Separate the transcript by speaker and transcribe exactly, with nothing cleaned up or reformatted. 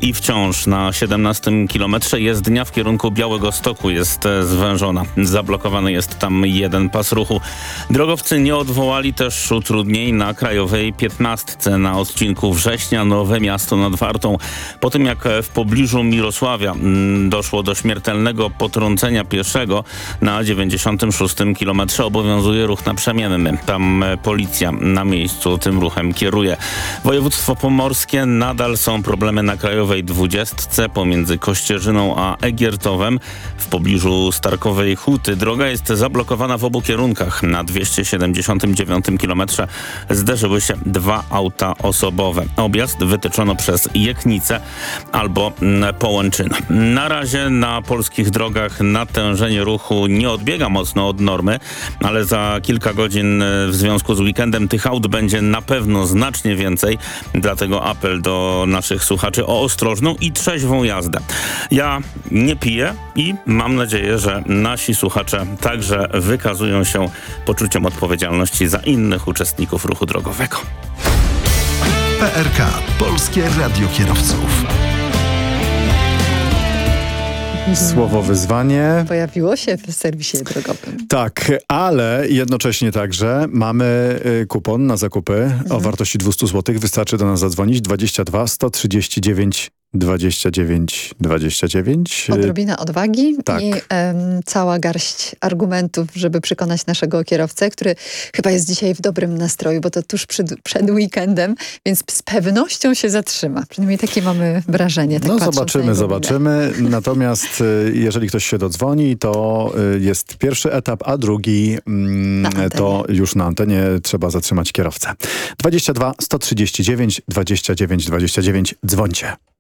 Speaker 1: i wciąż na siedemnastym kilometrze jezdnia w kierunku Białegostoku jest zwężona. Zablokowany jest tam jeden pas ruchu. Drogowcy nie odwołali też utrudnień na krajowej piętnastce na odcinku Września Nowe Miasto nad Wartą. Po tym jak w pobliżu Mirosławia doszło do śmiertelnego potrącenia pieszego, na dziewięćdziesiątym szóstym kilometrze obowiązuje ruch naprzemienny. Tam policja na miejscu tym ruchem kieruje. Województwo pomorskie, nadal są problemy na krajowej dwudziestce pomiędzy Kościerzyną a Egiertowem. W pobliżu Starkowej Huty droga jest zablokowana w obu kierunkach. Na dwieście siedemdziesiątym dziewiątym kilometrze zderzyły się dwa auta osobowe. Objazd wytyczono przez Jeknicę albo Połęczyn. Na razie na polskich drogach natężenie ruchu nie odbiega mocno od normy, ale za kilka godzin w związku z weekendem tych aut będzie na pewno znacznie więcej. Dlatego apel do naszych słuchaczy o ostrożną i trzeźwą jazdę. Ja nie piję i mam nadzieję, że nasi słuchacze także wykazują się poczuciem odpowiedzialności za innych uczestników ruchu drogowego.
Speaker 2: P R K. Polskie Radio Kierowców.
Speaker 3: Słowo wyzwanie.
Speaker 4: Pojawiło się w serwisie drogowym.
Speaker 3: Tak, ale jednocześnie także mamy kupon na zakupy mhm. o wartości dwieście złotych. Wystarczy do nas zadzwonić dwadzieścia dwa sto trzydzieści dziewięć dwadzieścia dziewięć dwadzieścia dziewięć.
Speaker 4: Odrobina odwagi
Speaker 3: tak.
Speaker 4: i um, cała garść argumentów, żeby przekonać naszego kierowcę, który chyba jest dzisiaj w dobrym nastroju, bo to tuż przed, przed weekendem, więc z pewnością się zatrzyma. Przynajmniej takie mamy wrażenie. Tak
Speaker 3: no zobaczymy, zobaczymy. Natomiast jeżeli ktoś się dodzwoni, to jest pierwszy etap, a drugi to już na antenie trzeba zatrzymać kierowcę. dwadzieścia dwa sto trzydzieści dziewięć dwadzieścia dziewięć dwadzieścia dziewięć. Dzwońcie.